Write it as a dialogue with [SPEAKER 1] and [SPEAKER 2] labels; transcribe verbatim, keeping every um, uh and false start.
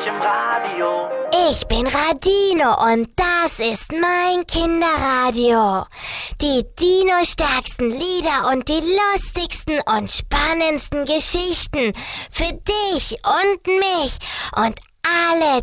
[SPEAKER 1] im Radio.
[SPEAKER 2] Ich bin Radino und das ist mein Kinderradio. Die Dino-stärksten Lieder und die lustigsten und spannendsten Geschichten für dich und mich und alle